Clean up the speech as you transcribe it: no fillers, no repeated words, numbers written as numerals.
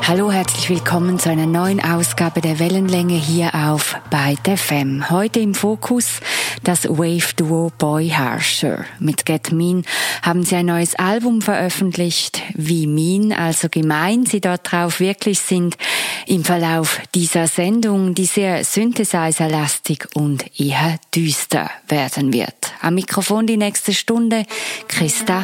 Hallo, herzlich willkommen zu einer neuen Ausgabe der Wellenlänge hier auf Byte FM. Heute im Fokus das Wave-Duo Boy Harsher. Mit Get Mean haben sie ein neues Album veröffentlicht. Wie mean, also gemein sie dort drauf wirklich sind, im Verlauf dieser Sendung, die sehr Synthesizer-lastig und eher düster werden wird. Am Mikrofon die nächste Stunde Christa